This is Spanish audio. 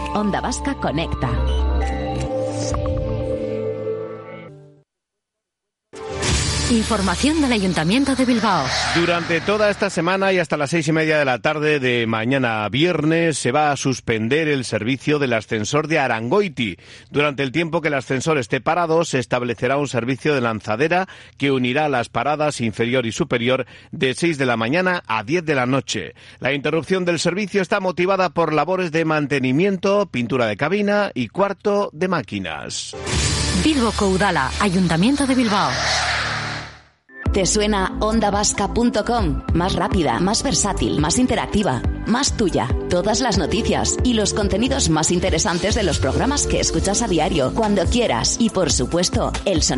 Onda Vasca Conecta. Información del Ayuntamiento de Bilbao. Durante toda esta semana y hasta las 6:30 de la tarde de mañana viernes se va a suspender el servicio del ascensor de Arangoiti. Durante el tiempo que el ascensor esté parado se establecerá un servicio de lanzadera que unirá las paradas inferior y superior de 6 de la mañana a 10 de la noche. La interrupción del servicio está motivada por labores de mantenimiento, pintura de cabina y cuarto de máquinas. Bilboko Udala, Ayuntamiento de Bilbao. ¿Te suena ondavasca.com? Más rápida, más versátil, más interactiva, más tuya. Todas las noticias y los contenidos más interesantes de los programas que escuchas a diario, cuando quieras. Y por supuesto, el sonido